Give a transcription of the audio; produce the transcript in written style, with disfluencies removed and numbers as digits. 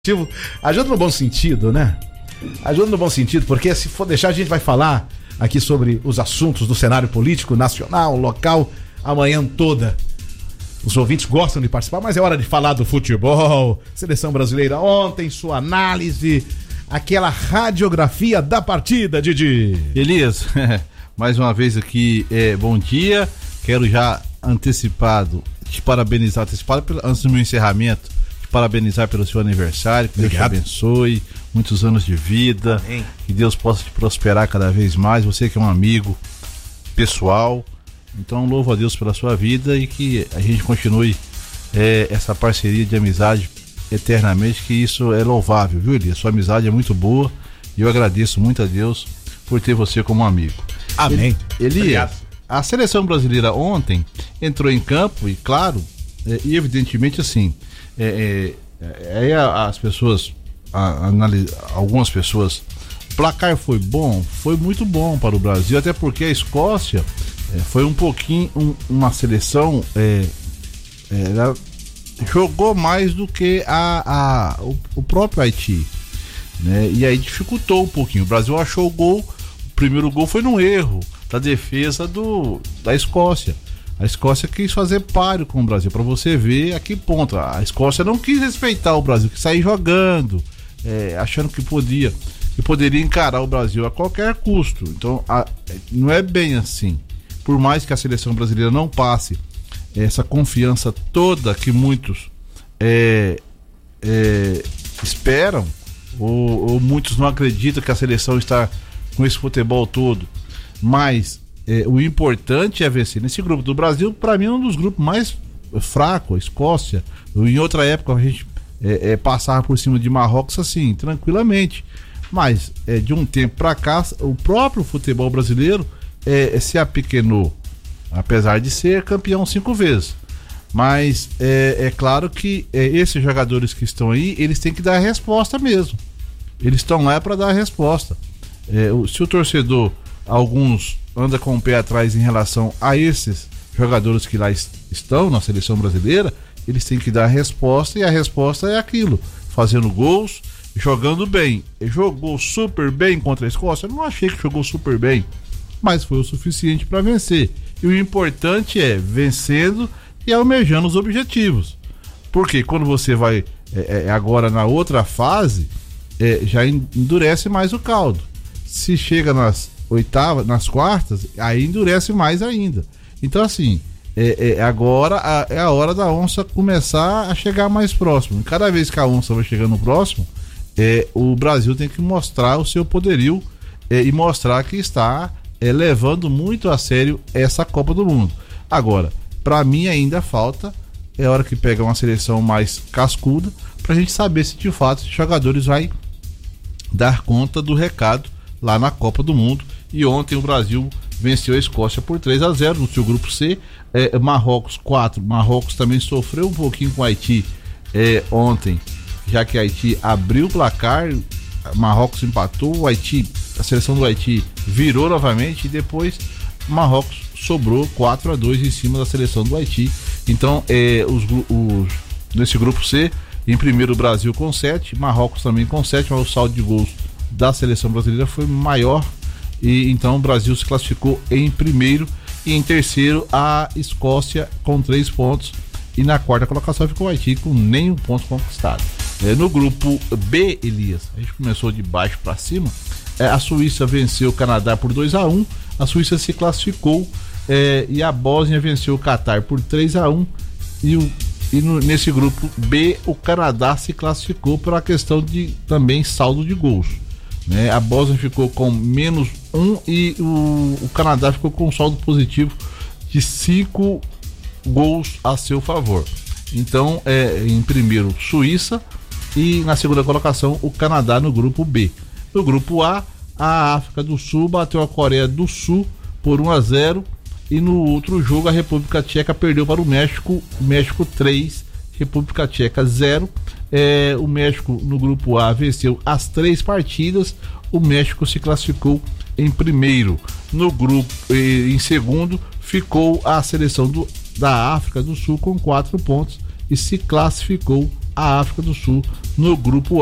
Ajuda no bom sentido, né? Ajuda no bom sentido, porque se for deixar, a gente vai falar aqui sobre os assuntos do cenário político, nacional, local, a manhã toda. Os ouvintes gostam de participar, mas é hora de falar do futebol. Seleção brasileira ontem, sua análise, aquela radiografia da partida, Didi. Elias, mais uma vez aqui, bom dia. Quero já te parabenizar antes do meu encerramento, parabenizar pelo seu aniversário, que Deus te abençoe, muitos anos de vida. Amém. Que Deus possa te prosperar cada vez mais, você que é um amigo pessoal, então louvo a Deus pela sua vida e que a gente continue essa parceria de amizade eternamente, que isso é louvável, viu, Elias? Sua amizade é muito boa e eu agradeço muito a Deus por ter você como amigo. Amém. Elias, a seleção brasileira ontem entrou em campo e claro, e evidentemente assim, as pessoas algumas pessoas, o placar foi bom, foi muito bom para o Brasil, até porque a Escócia foi um pouquinho uma seleção, ela jogou mais do que o próprio Haiti, né? E aí dificultou um pouquinho. O Brasil achou o gol, o primeiro gol foi num erro da defesa da Escócia. A Escócia quis fazer páreo com o Brasil, para você ver a que ponto. A Escócia não quis respeitar o Brasil, quis sair jogando, achando que poderia encarar o Brasil a qualquer custo. Então, não é bem assim. Por mais que a seleção brasileira não passe essa confiança toda que muitos esperam, ou muitos não acreditam que a seleção está com esse futebol todo, mas o importante é vencer. Nesse grupo do Brasil, para mim, é um dos grupos mais fracos, a Escócia. Em outra época, a gente passava por cima de Marrocos assim, tranquilamente. Mas, de um tempo para cá, o próprio futebol brasileiro se apequenou, apesar de ser campeão 5 vezes. Mas é claro que esses jogadores que estão aí, eles têm que dar a resposta mesmo. Eles estão lá para dar a resposta. Se o torcedor, alguns anda com o pé atrás em relação a esses jogadores que lá estão na seleção brasileira, eles têm que dar a resposta, e a resposta é aquilo: fazendo gols, jogando bem. Jogou super bem contra a Escócia? Eu não achei que jogou super bem, mas foi o suficiente para vencer. E o importante é vencendo e almejando os objetivos, porque quando você vai agora na outra fase, já endurece mais o caldo. Se chega nas oitavas, nas quartas, aí endurece mais ainda. Então assim, agora é a hora da onça começar a chegar mais próximo. E cada vez que a onça vai chegando próximo, o Brasil tem que mostrar o seu poderio e mostrar que está levando muito a sério essa Copa do Mundo. Agora, para mim ainda falta, é hora que pega uma seleção mais cascuda, pra gente saber se de fato os jogadores vai dar conta do recado lá na Copa do Mundo. E ontem o Brasil venceu a Escócia por 3-0 no seu grupo C. Marrocos 4. Marrocos também sofreu um pouquinho com o Haiti ontem, já que Haiti abriu o placar, Marrocos empatou, a seleção do Haiti virou novamente e depois Marrocos sobrou 4-2 em cima da seleção do Haiti. Então nesse grupo C, em primeiro o Brasil com 7, Marrocos também com 7, mas o saldo de gols da seleção brasileira foi maior, e então o Brasil se classificou em primeiro, e em terceiro a Escócia com 3 pontos, e na quarta colocação ficou o Haiti com nenhum ponto conquistado. No grupo B, Elias, a gente começou de baixo para cima. A Suíça venceu o Canadá por 2-1, a Suíça se classificou, e a Bósnia venceu o Catar por 3-1, nesse grupo B o Canadá se classificou por uma questão de também saldo de gols, né? A Bósnia ficou com -1 e o Canadá ficou com um saldo positivo de 5 gols a seu favor. Então, em primeiro Suíça, e na segunda colocação o Canadá no grupo B. No grupo A, a África do Sul bateu a Coreia do Sul por 1-0, e no outro jogo a República Tcheca perdeu para o México 3, República Tcheca 0. O México no grupo A venceu as 3 partidas, o México se classificou em primeiro. No grupo, em segundo, ficou a seleção da África do Sul com 4 pontos e se classificou a África do Sul no grupo